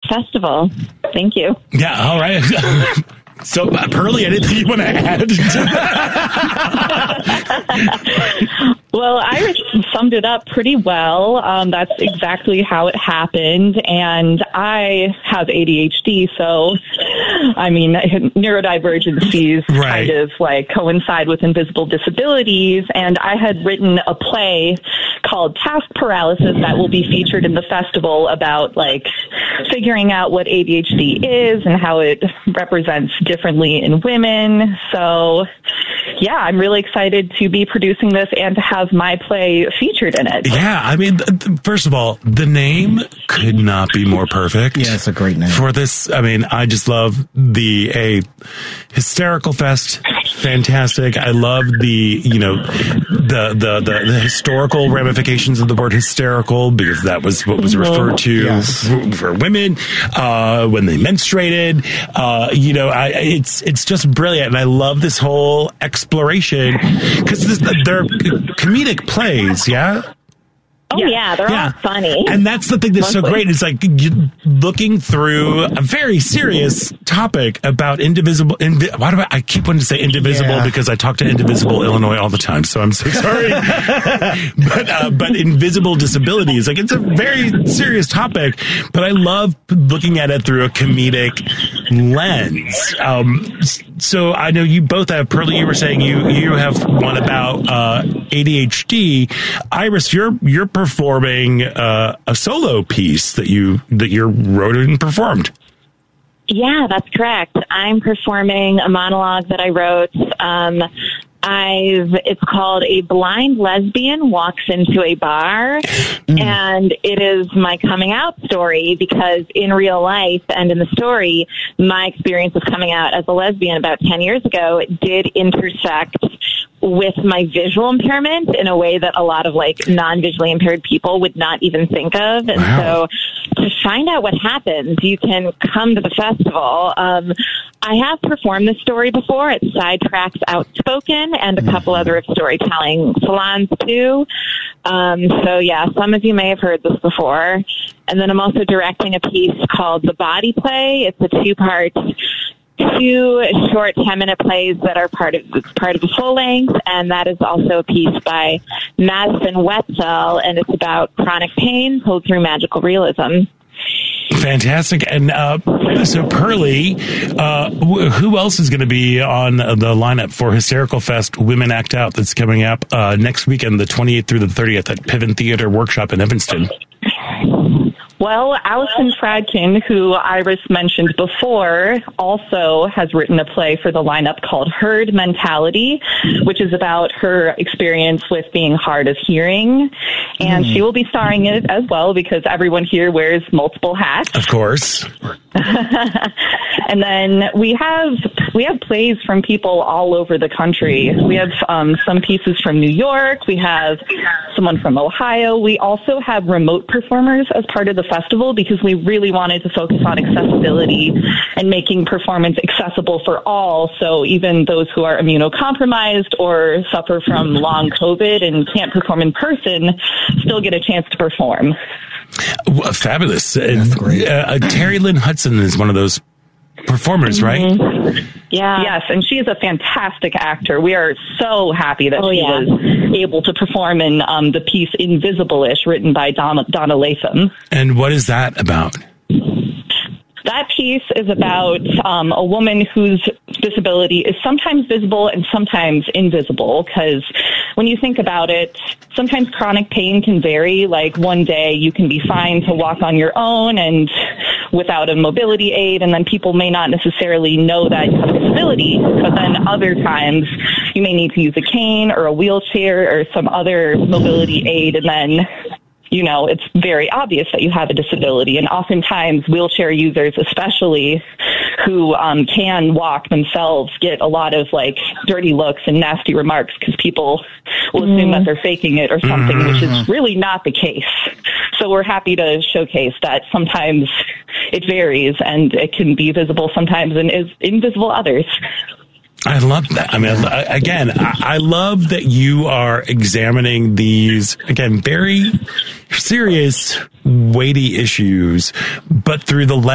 festival. Thank you. Yeah, all right. So, Pearly, anything you want to add? Well, Iris summed it up pretty well. That's exactly how it happened. And I have ADHD, so, I mean, neurodivergencies kind of like coincide with invisible disabilities. And I had written a play called Task Paralysis that will be featured in the festival about like figuring out what ADHD is and how it represents differently in women. So, yeah, I'm really excited to be producing this and to have my play featured in it. Yeah, I mean, first of all, the name could not be more perfect. Yeah, it's a great name. For this, I mean, I just love the Hysterical Fest. Fantastic. I love the historical ramifications of the word hysterical, because that was what was referred to for women when they menstruated. It's just brilliant, and I love this whole exploration because they're comedic plays. Yeah. Oh, yeah, they're all funny. And that's the thing that's so great. It's like you're looking through a very serious topic about indivisible. Why do I keep wanting to say indivisible? Yeah. Because I talk to Indivisible Illinois all the time, so I'm so sorry. but invisible disabilities, like, it's a very serious topic, but I love looking at it through a comedic lens. So I know you both have, Pearly, you were saying you have one about ADHD. Iris, you're performing a solo piece that you wrote and performed. Yeah, that's correct. I'm performing a monologue that I wrote. It's called A Blind Lesbian Walks into a Bar, and it is my coming out story, because in real life and in the story, my experience of coming out as a lesbian about 10 years ago did intersect with my visual impairment in a way that a lot of like non-visually impaired people would not even think of. And so to find out what happens, you can come to the festival. I have performed this story before at Sidetracks Outspoken and a couple other storytelling salons too. So yeah, some of you may have heard this before. And then I'm also directing a piece called The Body Play. It's a two short 10-minute plays that are part of a full length, and that is also a piece by Madison Wetzel, and it's about chronic pain told through magical realism. Fantastic. And so, Pearly, who else is going to be on the lineup for Hysterical Fest Women Act Out that's coming up next weekend, the 28th through the 30th at Piven Theater Workshop in Evanston? Well, Allison Fradkin, who Iris mentioned before, also has written a play for the lineup called Herd Mentality, which is about her experience with being hard of hearing. And she will be starring in it as well, because everyone here wears multiple hats. Of course. And then we have plays from people all over the country. We have some pieces from New York. We have someone from Ohio. We also have remote performers as part of the festival, because we really wanted to focus on accessibility and making performance accessible for all. So even those who are immunocompromised or suffer from long COVID and can't perform in person still get a chance to perform. Well, fabulous. Terry Lynn Hudson is one of those performers, right? Yeah. Yes, and she is a fantastic actor. We are so happy that she was able to perform in the piece Invisible-ish, written by Donna Latham. And what is that about? That piece is about a woman whose disability is sometimes visible and sometimes invisible, because when you think about it, sometimes chronic pain can vary. Like one day you can be fine to walk on your own and without a mobility aid, and then people may not necessarily know that you have a disability, but then other times you may need to use a cane or a wheelchair or some other mobility aid, and then it's very obvious that you have a disability. And oftentimes wheelchair users, especially who can walk themselves, get a lot of like dirty looks and nasty remarks, because people will assume that they're faking it or something, which is really not the case. So we're happy to showcase that sometimes it varies, and it can be visible sometimes and is invisible others. I love that. I mean, I love that you are examining these, again, very serious, weighty issues, but through the lens